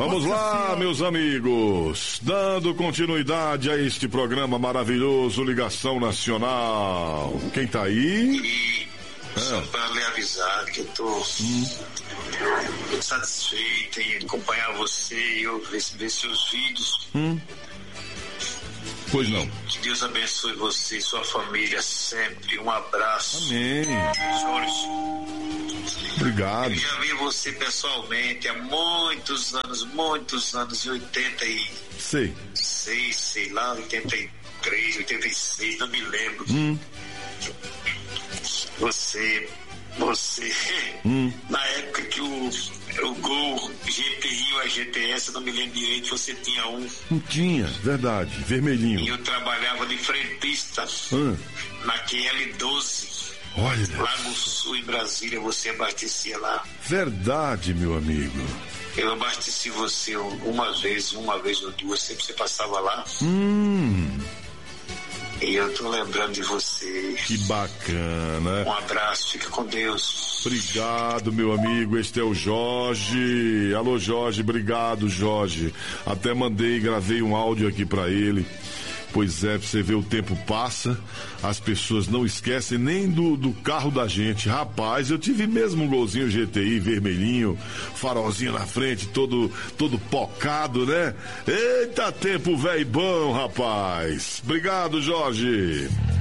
Vamos lá, meus amigos, dando continuidade a este programa maravilhoso, Ligação Nacional. Quem tá aí? E só para lhe avisar que eu tô satisfeito em acompanhar você e eu ver seus vídeos. Pois não. Que Deus abençoe você e sua família sempre. Um abraço. Amém. Jorge. Obrigado. Eu já vi você pessoalmente há muitos anos, em 86, sei lá, 83, 86, não me lembro. Você, na época que o Gol GTI ou a GTS, eu não me lembro direito, você tinha um. Não tinha, verdade, vermelhinho. E eu trabalhava de frentista na QL12. Olha. Lago Sul, em Brasília, você abastecia lá. Verdade, meu amigo. Eu abasteci você uma vez ou duas, sempre você passava lá. E eu tô lembrando de você. Que bacana. Um abraço, fica com Deus. Obrigado, meu amigo, este é o Jorge. Alô, Jorge, obrigado, Jorge. Até gravei um áudio aqui pra ele. Pois é, pra você ver, o tempo passa, as pessoas não esquecem nem do carro da gente. Rapaz, eu tive mesmo um Golzinho GTI vermelhinho, farolzinho na frente, todo pocado, né? Eita, tempo velho bom, rapaz. Obrigado, Jorge.